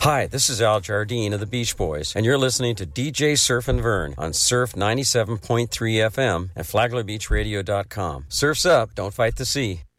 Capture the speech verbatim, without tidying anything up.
Hi, this is Al Jardine of the Beach Boys, and you're listening to D J Surf and Vern on Surf ninety-seven point three F M and Flagler Beach Radio dot com. Surf's up, don't fight the sea.